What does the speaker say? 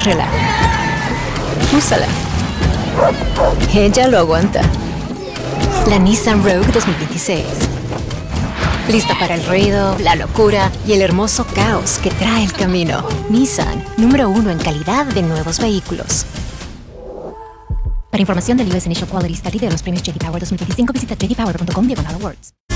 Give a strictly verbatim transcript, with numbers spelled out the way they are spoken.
Muéstrala. Úsala. Ella lo aguanta. La Nissan Rogue dos mil veintiséis. Lista para el ruido, la locura y el hermoso caos que trae el camino. Nissan, número uno en calidad de nuevos vehículos. Para información del U S Initial Quality Study de los premios J D Power dos mil veinticinco, visita j d power punto com diagonal awards.